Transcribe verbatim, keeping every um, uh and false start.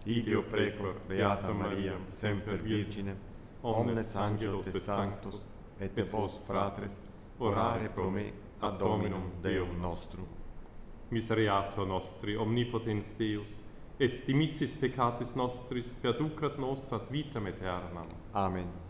Ideo precor, Beata Maria, semper Virgine, omnes angelos et sanctos, et vos, fratres, orare pro me, ad Dominum Deum nostrum. Misereatur nostri, omnipotens Deus, et dimissis peccatis nostris, perducat nos ad vitam aeternam. Amen.